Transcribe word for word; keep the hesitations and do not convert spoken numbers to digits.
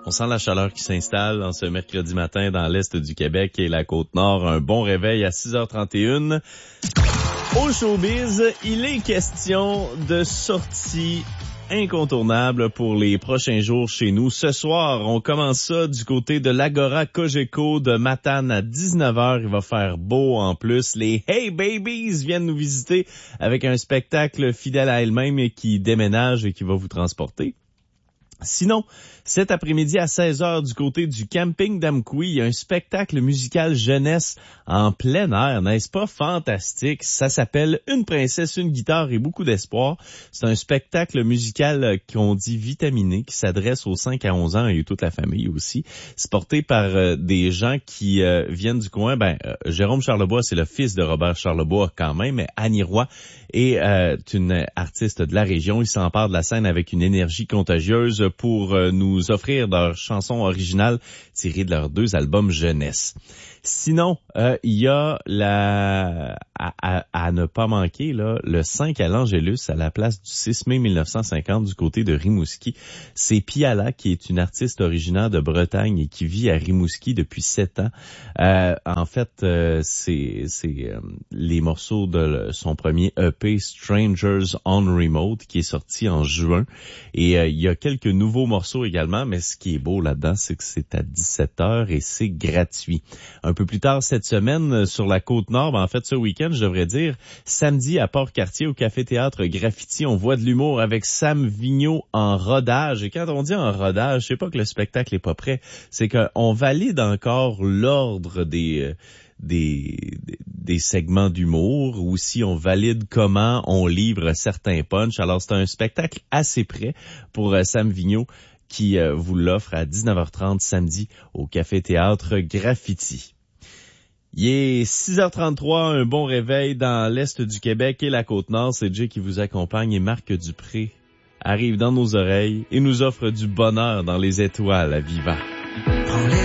On sent la chaleur qui s'installe en ce mercredi matin dans l'est du Québec et la Côte-Nord. Un bon réveil à six heures trente et une. Au showbiz, il est question de sortie incontournable pour les prochains jours chez nous. Ce soir, on commence ça du côté de l'Agora Cogeco de Matane à dix-neuf heures. Il va faire beau en plus. Les Hey Babies viennent nous visiter avec un spectacle fidèle à elle-même et qui déménage et qui va vous transporter. Sinon, cet après-midi à seize heures du côté du camping d'Amqui, il y a un spectacle musical jeunesse en plein air, n'est-ce pas fantastique? Ça s'appelle Une princesse, une guitare et beaucoup d'espoir. C'est un spectacle musical qu'on dit vitaminé, qui s'adresse aux cinq à onze ans et toute la famille aussi. C'est porté par euh, des gens qui euh, viennent du coin. Ben, euh, Jérôme Charlebois, c'est le fils de Robert Charlebois quand même, mais Annie Roy est euh, une artiste de la région. Il s'empare de la scène avec une énergie contagieuse pour euh, nous offrir leurs chansons originales tirées de leurs deux albums jeunesse. Sinon, euh, il y a la à, à, à ne pas manquer là le cinq à l'Angélus à la place du six mai mille neuf cent cinquante du côté de Rimouski. C'est Piala qui est une artiste originaire de Bretagne et qui vit à Rimouski depuis sept ans. Euh, en fait, euh, c'est c'est euh, les morceaux de son premier E P Strangers on Remote qui est sorti en juin et euh, il y a quelques nouveaux morceaux également, mais ce qui est beau là-dedans, c'est que c'est à dix-sept heures et c'est gratuit. Un peu plus tard cette semaine, sur la Côte-Nord, ben en fait ce week-end, je devrais dire, samedi à Port-Cartier au Café-Théâtre Graffiti, on voit de l'humour avec Sam Vigneault en rodage. Et quand on dit en rodage, c'est pas que le spectacle est pas prêt, c'est qu'on valide encore l'ordre des... Des, des, des segments d'humour ou si on valide comment on livre certains punchs. Alors, c'est un spectacle assez prêt pour euh, Sam Vigneault qui euh, vous l'offre à dix-neuf heures trente samedi au Café-Théâtre Graffiti. Il est six heures trente-trois, un bon réveil dans l'est du Québec et la Côte-Nord. C'est Jay qui vous accompagne et Marc Dupré arrive dans nos oreilles et nous offre du bonheur dans les étoiles à Viva.